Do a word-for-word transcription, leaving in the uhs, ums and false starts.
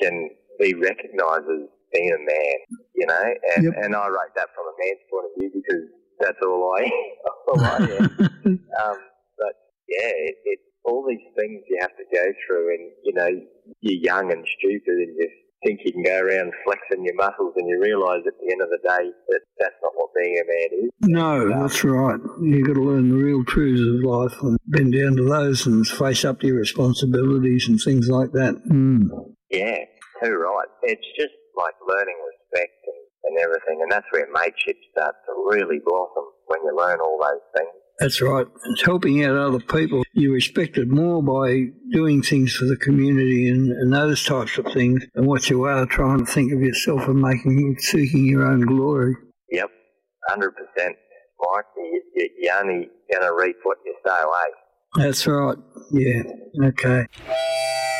can be recognised as being a man, you know, and, Yep. and I rate that from a man's point of view because that's all I, all I am. um, but yeah, it, it, all these things you have to go through, and you know, you're young and stupid, and you think you can go around flexing your muscles, and you realise at the end of the day that that's not what being a man is. No, that's right. You've got to learn the real truths of life and bend down to those and face up to your responsibilities and things like that. Mm. Yeah, too right. It's just like learning respect and, and everything, and that's where mateship starts to really blossom, when you learn all those things. That's right. It's helping out other people. You're respected more by doing things for the community and, and those types of things than what you are trying to think of yourself and making, seeking your own glory. Yep, one hundred percent, Mike. You, you, you're only going to reap what you sow, eh? That's right. Yeah. Okay.